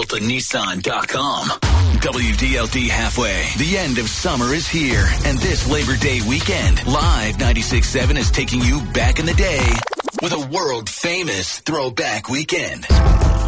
VoltaNissan.com. WDLD Halfway. The end of summer is here, and this Labor Day weekend, Live 96.7 is taking you back in the day with a world-famous throwback weekend.